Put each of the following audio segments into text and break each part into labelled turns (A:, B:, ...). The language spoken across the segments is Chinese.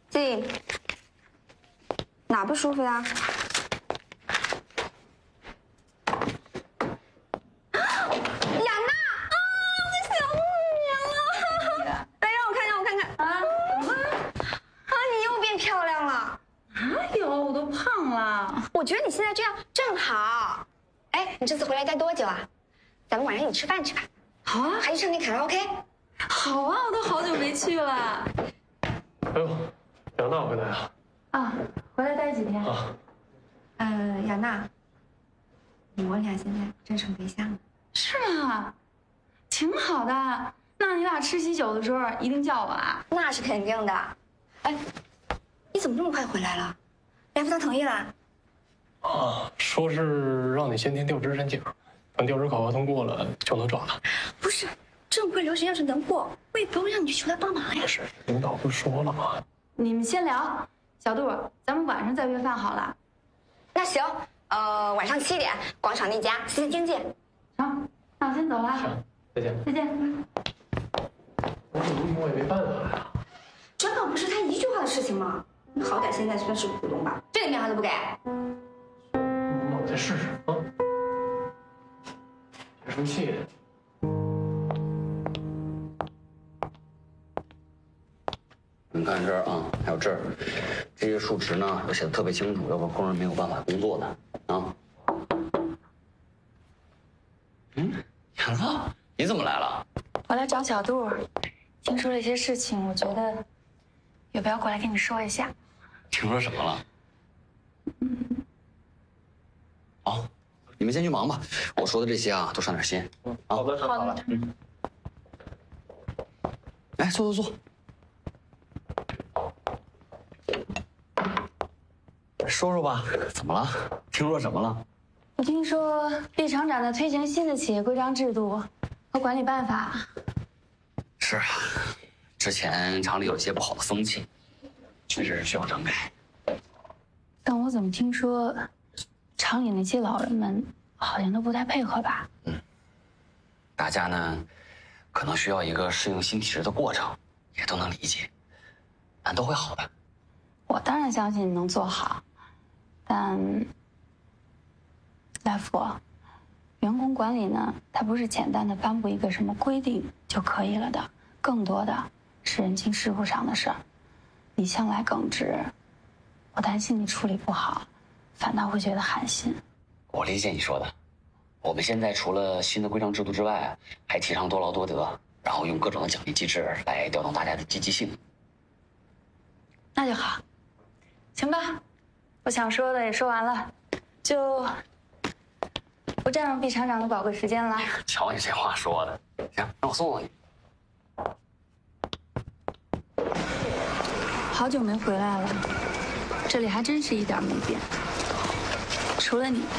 A: 静，哪不舒服呀？雅娜啊，我想你了！来，让我看看，我看看啊，怎么了？啊，你又变漂亮了。
B: 哪有？我都胖了。
A: 我觉得你现在这样正好。哎，你这次回来待多久啊？咱们晚上一起吃饭去吧。
B: 好啊，
A: 还去唱那卡拉 OK。
B: 好啊，我都好久没去了。
C: 哎呦，杨娜回来了。
B: 啊，回来待几天？
C: 啊。
A: 雅娜，我俩现在真成对象了。
B: 是吗？挺好的。那你俩吃喜酒的时候一定叫我啊。
A: 那是肯定的。哎，你怎么这么快回来了？来福他同意了？
C: 啊，说是让你先填调职申请，等调职考核通过了就能转了。
A: 不是，正规流程要是能过，我也不用让你去求他帮忙呀。
C: 是，领导不是说了吗？
B: 你们先聊，小杜，咱们晚上再约饭好了。
A: 那行，晚上7点，广场那家西京见。
B: 成，那我先走了。
C: 行，再见。
B: 再见。
C: 我这不我也没办法呀。
A: 转岗不是他一句话的事情吗？你好歹现在算是股东吧，这点面还都不给。
C: 那我再试试啊。别生气。
D: 你看这儿啊，还有这儿，这些数值呢都写的特别清楚，要不然工人没有办法工作的啊。雅乐，你怎么来了？
B: 我来找小杜，听说了一些事情，我觉得要不要过来跟你说一下？
D: 听说什么了？好，你们先去忙吧，我说的这些啊，都上点心。
C: 好的，好了。
D: 来，坐。说说吧，怎么了？听说什么了？
B: 我听说毕厂长在推行新的企业规章制度和管理办法。
D: 是啊，之前厂里有一些不好的风气，确实是需要整改。
B: 但我怎么听说，厂里那些老人们好像都不太配合吧？
D: 大家呢，可能需要一个适应新体制的过程，也都能理解，但都会好的。
B: 我当然相信你能做好，但来福，员工管理呢，它不是简单的颁布一个什么规定就可以了的，更多的是人情世故上的事儿。你向来耿直，我担心你处理不好，反倒会觉得寒心。
D: 我理解你说的。我们现在除了新的规章制度之外，还提倡多劳多得，然后用各种的奖励机制来调动大家的积极性。
B: 那就好，行吧，我想说的也说完了，就不占用毕厂长的宝贵时间了。
D: 瞧你这话说的，行，让我送送你。
B: 好久没回来了，这里还真是一点没变，除了你。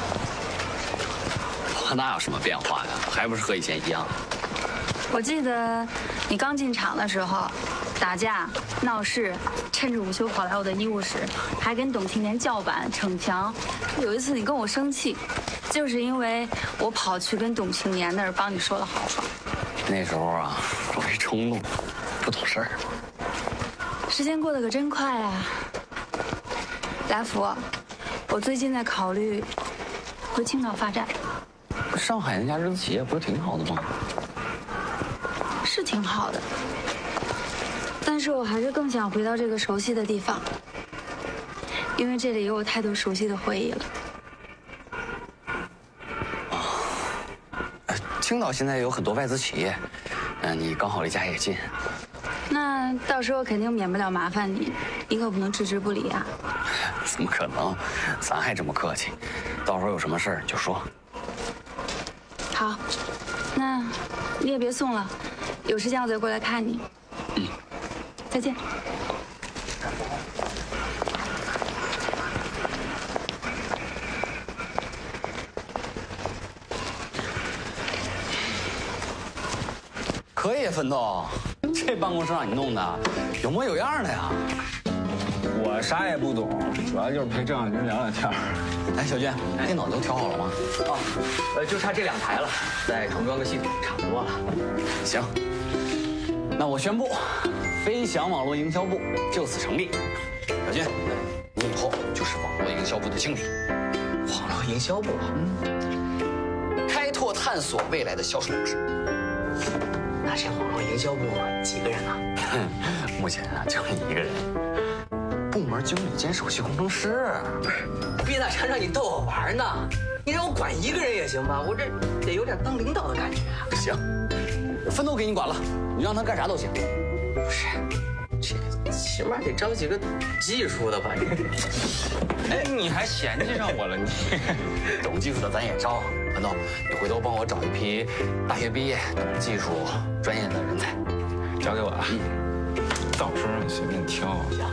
D: 我哪有什么变化呀？还不是和以前一样。
B: 我记得你刚进厂的时候，打架闹事，趁着午休跑来我的医务室，还跟董青年叫板逞强。有一次你跟我生气，就是因为我跑去跟董青年那儿帮你说了好话。
D: 那时候啊，我一冲动，不懂事儿。
B: 时间过得可真快啊！来福，我最近在考虑回青岛发展。
D: 上海那家日资企业不是挺好的吗？
B: 是挺好的，但是我还是更想回到这个熟悉的地方，因为这里有我太多熟悉的回忆了。
D: 青岛现在有很多外资企业，你刚好离家也近。
B: 那到时候肯定免不了麻烦你，你可不能置之不理啊！
D: 怎么可能？咱还这么客气，到时候有什么事儿你就说。
B: 好，那你也别送了，有时间我再过来看你。再见。
D: 可以，奋斗，这办公室让你弄的有模有样的呀。
E: 我啥也不懂，主要就是陪郑小军聊聊天。
D: 哎，小娟，电脑都调好了吗？
F: 就差这2台了，再重装个系统，差不多了。
D: 行，那我宣布， 飞翔网络营销部就此成立。小军，你以后就是网络营销部的经理。
F: 网络营销部，
D: 开拓探索未来的销售模式。
F: 那这网络营销部几个人呢？
D: 目前啊，就你一个人。部门经理兼首席工程师。
F: 毕大厂长，你逗我玩呢？你让我管一个人也行吧？我这得有点当领导的感觉啊。
D: 行，分都给你管了，你让他干啥都行。
F: 不是，这起码得招几个技术的吧？
E: 哎，你还嫌弃上我了你？
D: 懂技术的咱也招。豌豆，你回头帮我找一批大学毕业、懂技术专业的人才，
E: 交给我了。到时候让你随便挑。
D: 行。